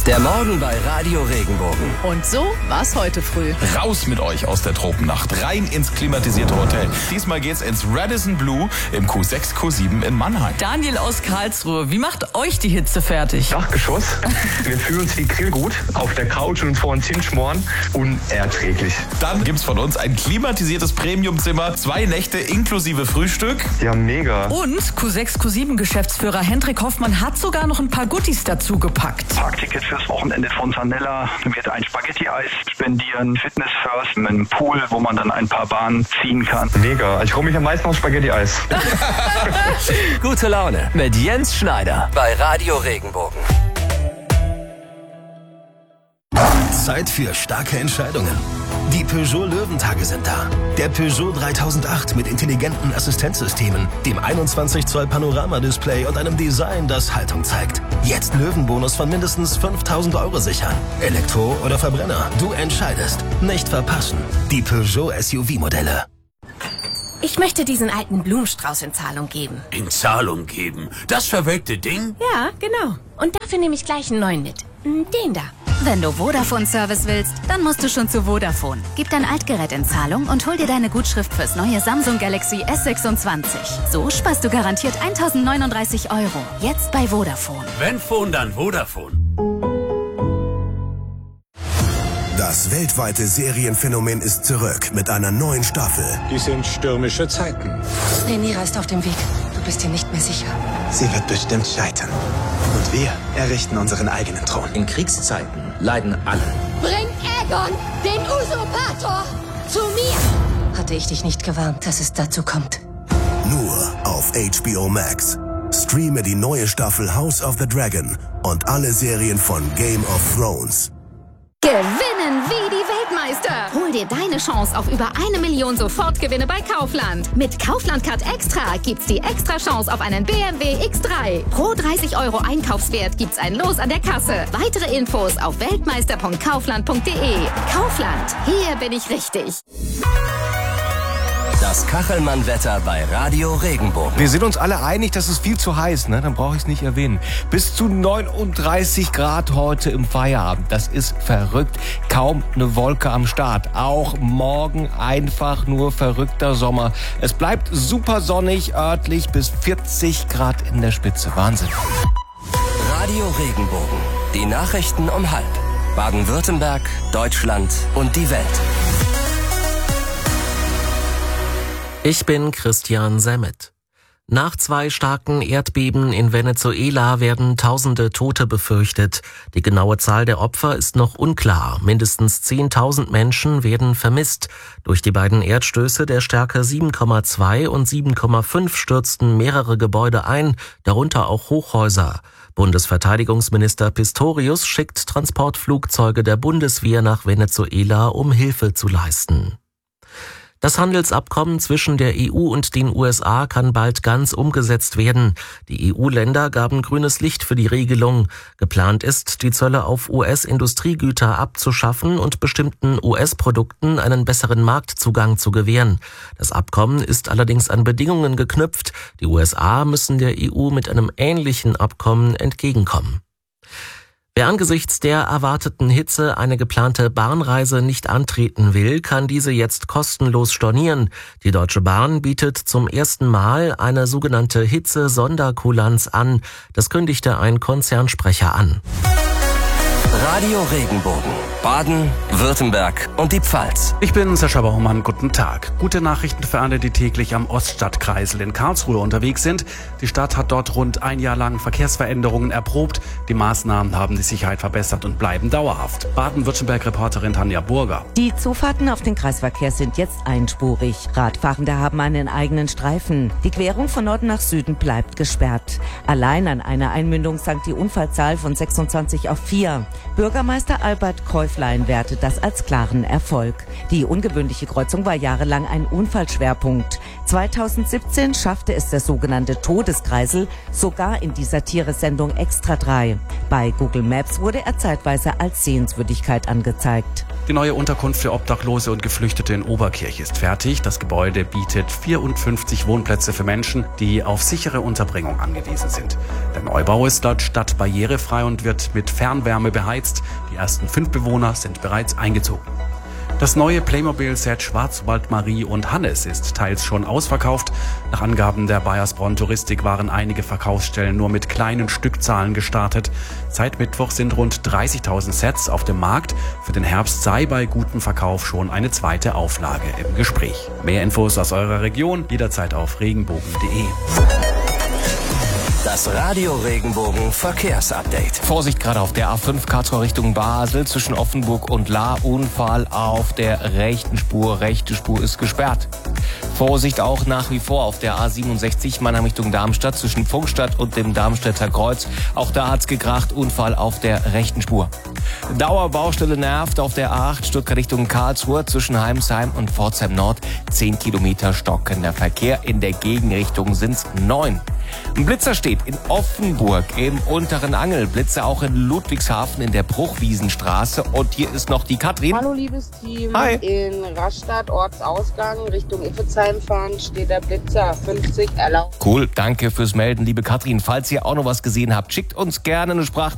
Der Morgen bei Radio Regenbogen. Und so war's heute früh. Raus mit euch aus der Tropennacht, rein ins klimatisierte Hotel. Diesmal geht's ins Radisson Blu im Q6, Q7 in Mannheim. Daniel aus Karlsruhe, wie macht euch die Hitze fertig? Dachgeschoss. Wir fühlen uns wie Grillgut auf der Couch und vor uns hinschmoren. Unerträglich. Dann gibt's von uns ein klimatisiertes Premiumzimmer, 2 Nächte inklusive Frühstück. Ja, mega. Und Q6, Q7 Geschäftsführer Hendrik Hoffmann hat sogar noch ein paar Goodies dazu gepackt. Parkticket fürs Wochenende von Sanella, wird ein Spaghetti-Eis spendieren, Fitness First, einen Pool, wo man dann ein paar Bahnen ziehen kann. Mega. Also ich freue mich am meisten auf Spaghetti-Eis. Gute Laune mit Jens Schneider bei Radio Regenbogen. Zeit für starke Entscheidungen. Die Peugeot Löwentage sind da. Der Peugeot 3008 mit intelligenten Assistenzsystemen, dem 21 Zoll Panoramadisplay und einem Design, das Haltung zeigt. Jetzt Löwenbonus von mindestens 5.000 € sichern. Elektro oder Verbrenner, du entscheidest. Nicht verpassen. Die Peugeot SUV-Modelle. Ich möchte diesen alten Blumenstrauß in Zahlung geben. In Zahlung geben? Das verwelkte Ding? Ja, genau. Und dafür nehme ich gleich einen neuen mit. Den da. Wenn du Vodafone-Service willst, dann musst du schon zu Vodafone. Gib dein Altgerät in Zahlung und hol dir deine Gutschrift fürs neue Samsung Galaxy S26. So sparst du garantiert 1.039 €. Jetzt bei Vodafone. Wenn Phone, dann Vodafone. Das weltweite Serienphänomen ist zurück mit einer neuen Staffel. Die sind stürmische Zeiten. Rhaenyra ist auf dem Weg. Du bist dir nicht mehr sicher. Sie wird bestimmt scheitern. Und wir errichten unseren eigenen Thron. In Kriegszeiten leiden alle. Bring Aegon, den Usurpator, zu mir! Hatte ich dich nicht gewarnt, dass es dazu kommt? Nur auf HBO Max. Streame die neue Staffel House of the Dragon und alle Serien von Game of Thrones. Gewinnen wie die Weltmeister! Hol dir deine Chance auf über 1 Million Sofortgewinne bei Kaufland. Mit Kaufland Card Extra gibt's die extra Chance auf einen BMW X3. Pro 30 € Einkaufswert gibt's ein Los an der Kasse. Weitere Infos auf weltmeister.kaufland.de. Kaufland, hier bin ich richtig. Das Kachelmann-Wetter bei Radio Regenbogen. Wir sind uns alle einig, das ist viel zu heiß, ne? Dann brauche ich es nicht erwähnen. Bis zu 39 Grad heute im Feierabend. Das ist verrückt. Kaum eine Wolke am Start. Auch morgen einfach nur verrückter Sommer. Es bleibt super sonnig, örtlich bis 40 Grad in der Spitze. Wahnsinn. Radio Regenbogen. Die Nachrichten um 12:30. Baden-Württemberg, Deutschland und die Welt. Ich bin Christian Semmet. Nach 2 starken Erdbeben in Venezuela werden Tausende Tote befürchtet. Die genaue Zahl der Opfer ist noch unklar. Mindestens 10.000 Menschen werden vermisst. Durch die beiden Erdstöße der Stärke 7,2 und 7,5 stürzten mehrere Gebäude ein, darunter auch Hochhäuser. Bundesverteidigungsminister Pistorius schickt Transportflugzeuge der Bundeswehr nach Venezuela, um Hilfe zu leisten. Das Handelsabkommen zwischen der EU und den USA kann bald ganz umgesetzt werden. Die EU-Länder gaben grünes Licht für die Regelung. Geplant ist, die Zölle auf US-Industriegüter abzuschaffen und bestimmten US-Produkten einen besseren Marktzugang zu gewähren. Das Abkommen ist allerdings an Bedingungen geknüpft. Die USA müssen der EU mit einem ähnlichen Abkommen entgegenkommen. Wer angesichts der erwarteten Hitze eine geplante Bahnreise nicht antreten will, kann diese jetzt kostenlos stornieren. Die Deutsche Bahn bietet zum ersten Mal eine sogenannte Hitze-Sonderkulanz an. Das kündigte ein Konzernsprecher an. Radio Regenbogen. Baden, Württemberg und die Pfalz. Ich bin Sascha Baumann, guten Tag. Gute Nachrichten für alle, die täglich am Oststadtkreisel in Karlsruhe unterwegs sind. Die Stadt hat dort rund ein Jahr lang Verkehrsveränderungen erprobt. Die Maßnahmen haben die Sicherheit verbessert und bleiben dauerhaft. Baden-Württemberg-Reporterin Tanja Burger. Die Zufahrten auf den Kreisverkehr sind jetzt einspurig. Radfahrende haben einen eigenen Streifen. Die Querung von Norden nach Süden bleibt gesperrt. Allein an einer Einmündung sank die Unfallzahl von 26 auf 4. Bürgermeister Albert Käuflein wertet das als klaren Erfolg. Die ungewöhnliche Kreuzung war jahrelang ein Unfallschwerpunkt. 2017 schaffte es der sogenannte Todeskreisel sogar in dieser Tieresendung Extra 3. Bei Google Maps wurde er zeitweise als Sehenswürdigkeit angezeigt. Die neue Unterkunft für Obdachlose und Geflüchtete in Oberkirch ist fertig. Das Gebäude bietet 54 Wohnplätze für Menschen, die auf sichere Unterbringung angewiesen sind. Der Neubau ist laut Stadt barrierefrei und wird mit Fernwärme beheizt. Die ersten 5 Bewohner sind bereits eingezogen. Das neue Playmobil-Set Schwarzwald Marie und Hannes ist teils schon ausverkauft. Nach Angaben der Bayersbronn Touristik waren einige Verkaufsstellen nur mit kleinen Stückzahlen gestartet. Seit Mittwoch sind rund 30.000 Sets auf dem Markt. Für den Herbst sei bei gutem Verkauf schon eine zweite Auflage im Gespräch. Mehr Infos aus eurer Region jederzeit auf regenbogen.de. Das Radio Regenbogen Verkehrsupdate. Vorsicht gerade auf der A5 Karlsruhe Richtung Basel zwischen Offenburg und Lahr. Unfall auf der rechten Spur. Rechte Spur ist gesperrt. Vorsicht auch nach wie vor auf der A67 Mannheim Richtung Darmstadt zwischen Pfungstadt und dem Darmstädter Kreuz. Auch da hat's gekracht. Unfall auf der rechten Spur. Dauerbaustelle nervt auf der A8 Stuttgart Richtung Karlsruhe zwischen Heimsheim und Pforzheim Nord. 10 Kilometer stockender Verkehr. In der Gegenrichtung sind's 9. Ein Blitzer steht in Offenburg im unteren Angel. Blitzer auch in Ludwigshafen in der Bruchwiesenstraße. Und hier ist noch die Katrin. Hallo liebes Team. Hi. In Rastatt, Ortsausgang, Richtung Iffezheim fahren, steht der Blitzer. 50 erlaubt. Cool, danke fürs Melden, liebe Katrin. Falls ihr auch noch was gesehen habt, schickt uns gerne eine Sprachnachricht.